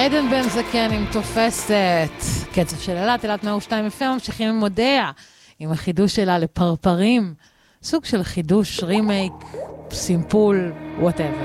עדן בן זקן עם תופסת. קצב של אלת 102 FM, ממשיכים עם מודע, עם החידוש שלה לפרפרים. סוג של חידוש, רימייק, סימפול, whatever.